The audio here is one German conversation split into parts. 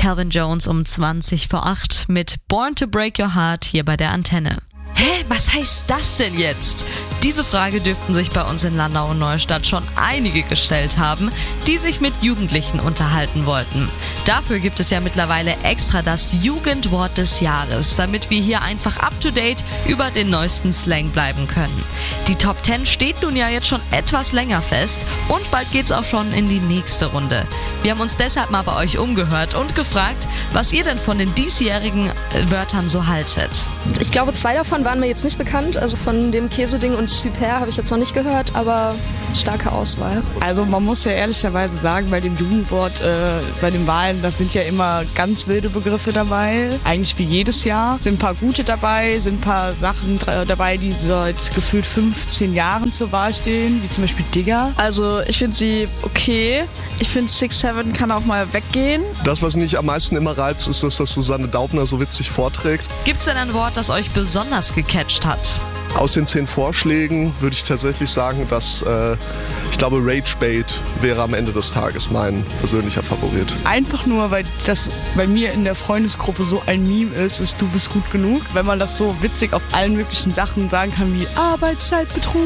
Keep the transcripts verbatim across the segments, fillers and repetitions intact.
Calvin Jones um zwanzig vor acht mit Born to Break Your Heart hier bei der Antenne. Hä, was heißt das denn jetzt? Diese Frage dürften sich bei uns in Landau und Neustadt schon einige gestellt haben, die sich mit Jugendlichen unterhalten wollten. Dafür gibt es ja mittlerweile extra das Jugendwort des Jahres, damit wir hier einfach up-to-date über den neuesten Slang bleiben können. Die Top zehn steht nun ja jetzt schon etwas länger fest und bald geht's auch schon in die nächste Runde. Wir haben uns deshalb mal bei euch umgehört und gefragt, was ihr denn von den diesjährigen Wörtern so haltet. Ich glaube, zwei davon waren mir jetzt nicht bekannt, also von dem Käseding und Super habe ich jetzt noch nicht gehört, aber starke Auswahl. Also man muss ja ehrlicherweise sagen, bei dem Jugendwort, äh, bei den Wahlen, das sind ja immer ganz wilde Begriffe dabei. Eigentlich wie jedes Jahr. Sind ein paar gute dabei, sind ein paar Sachen dabei, die seit gefühlt fünfzehn Jahren zur Wahl stehen, wie zum Beispiel Digger. Also ich finde sie okay. Ich finde six seven kann auch mal weggehen. Das, was mich am meisten immer reizt, ist, dass das Susanne Daubner so witzig vorträgt. Gibt's denn ein Wort, das euch besonders gecatcht hat? Aus den zehn Vorschlägen würde ich tatsächlich sagen, dass äh, ich glaube Ragebait wäre am Ende des Tages mein persönlicher Favorit. Einfach nur, weil das bei mir in der Freundesgruppe so ein Meme ist, ist du bist gut genug. Wenn man das so witzig auf allen möglichen Sachen sagen kann wie Arbeitszeitbetrug,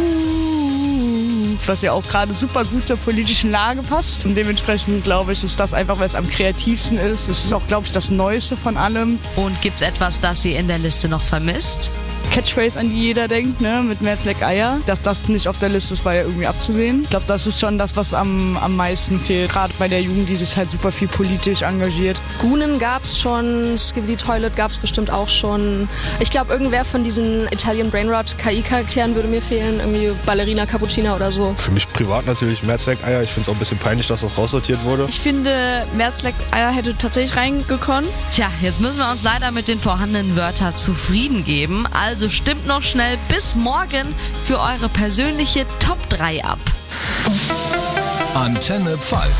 was ja auch gerade super gut zur politischen Lage passt. Und dementsprechend glaube ich, ist das einfach, weil es am kreativsten ist. Es ist auch, glaube ich, das Neueste von allem. Und gibt's etwas, das ihr in der Liste noch vermisst? Catchphrase, an die jeder denkt, ne, mit Mad Black Eier. Dass das nicht auf der Liste ist, war ja irgendwie abzusehen. Ich glaube, das ist schon das, was am, am meisten fehlt. Gerade bei der Jugend, die sich halt super viel politisch engagiert. Gunen gab's schon, Skibidi Toilet gab's bestimmt auch schon. Ich glaube, irgendwer von diesen Italian Brainrot K I-Charakteren würde mir fehlen. Irgendwie Ballerina Cappuccina oder so. Für mich privat natürlich Mehrzweckeier. Ich finde es auch ein bisschen peinlich, dass das raussortiert wurde. Ich finde, Mehrzweckeier hätte tatsächlich reingekommen. Tja, jetzt müssen wir uns leider mit den vorhandenen Wörtern zufrieden geben. Also stimmt noch schnell bis morgen für eure persönliche Top drei ab. Antenne Pfalz.